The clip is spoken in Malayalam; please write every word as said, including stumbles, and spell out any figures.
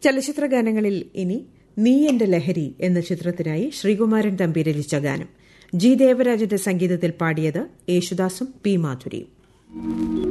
ചലച്ചിത്ര ഗാനങ്ങളിൽ ഇനി നീ എന്റെ ലഹരി എന്ന ചിത്രത്തിനായി ശ്രീകുമാരൻ തമ്പി രചിച്ച ഗാനം ജി ദേവരാജന്റെ സംഗീതത്തിൽ പാടിയത് യേശുദാസും പി മാധുരിയും.